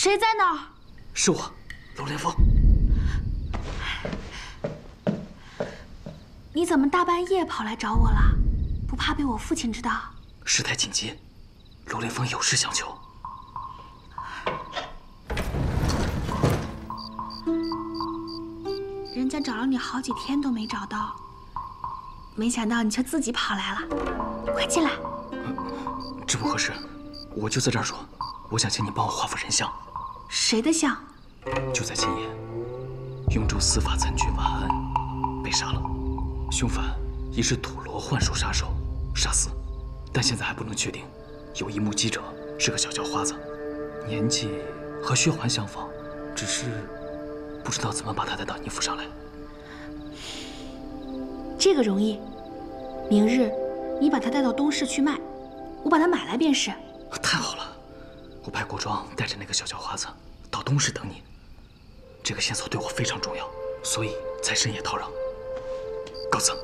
谁在那儿？ 是我，龙连风。 你怎么大半夜跑来找我了？不怕被我父亲知道？ 事态紧急，龙连风有事相求。 人家找了你好几天都没找到，没想到你却自己跑来了。快进来。 这不合适，我就在这儿说。我想请你帮我画幅人像。 谁的像？ 就在今夜，雍州司法参军万安被杀了，凶犯已是土罗幻术杀手沙司，但现在还不能确定。有一目击者是个小叫花子，年纪和薛环相仿，只是不知道怎么把他带到你府上来。 这个容易，明日你把他带到东市去卖，我把他买来便是。 太好了，我派国庄带着那个小叫花子到东市等你。这个线索对我非常重要，所以才深夜叨扰。告辞。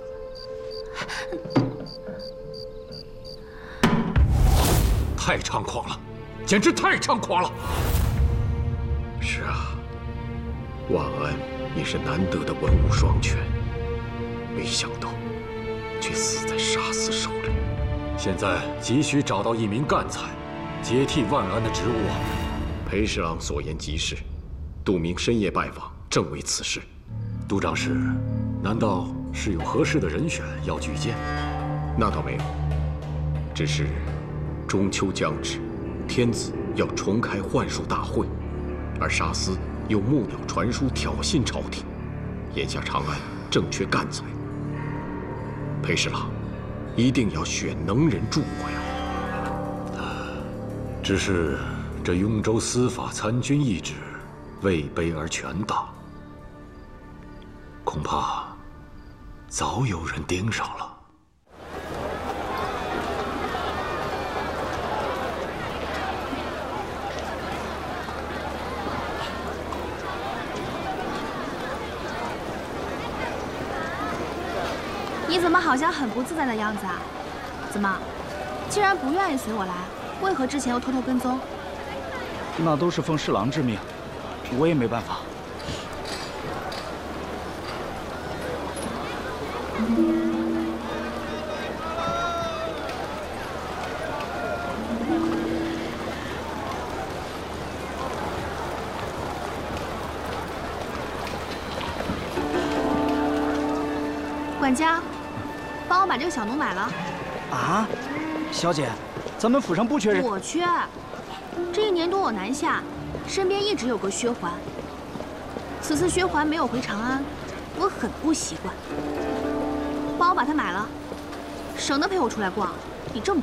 太猖狂了，简直太猖狂了！ 是啊，万安也是难得的文武双全，没想到却死在沙司手里。 现在急需找到一名干才，接替万安的职务啊！ 裴侍郎所言极是，杜明深夜拜访，正为此事。 都长室，难道是有合适的人选要举荐？ 那倒没有，只是中秋将至，天子要重开幻术大会，而沙司又木鸟传书挑衅朝廷，眼下长安正缺干才。裴侍郎一定要选能人助我呀！ 只是这雍州司法参军一职，位卑而权大，恐怕早有人盯上了。 你怎么好像很不自在的样子啊？怎么，既然不愿意随我来，为何之前又偷偷跟踪？ 那都是奉侍郎之命，我也没办法。 管家，帮我把这个小奴买了。 啊，小姐，咱们府上不缺人。 我缺。这1年多我南下，身边一直有个薛环。此次薛环没有回长安，我很不习惯。帮我把它买了，省得陪我出来逛。你这么